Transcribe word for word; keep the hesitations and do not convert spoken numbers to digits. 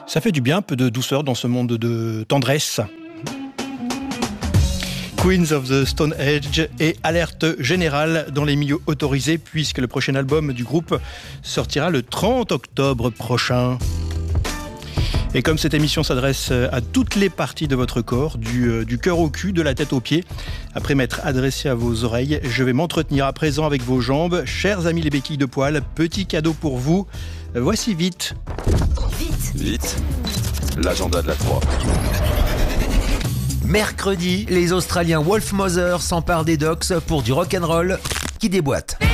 Ça fait du bien, un peu de douceur dans ce monde de tendresse. Queens of the Stone Age et alerte générale dans les milieux autorisés puisque le prochain album du groupe sortira le trente octobre prochain. Et comme cette émission s'adresse à toutes les parties de votre corps, du, du cœur au cul, de la tête aux pieds, après m'être adressé à vos oreilles, je vais m'entretenir à présent avec vos jambes. Chers amis les béquilles de poil, petit cadeau pour vous. Voici vite. Vite. Vite. L'agenda de la Croix. Mercredi, les Australiens Wolf Mother s'emparent des docks pour du rock'n'roll qui déboîte.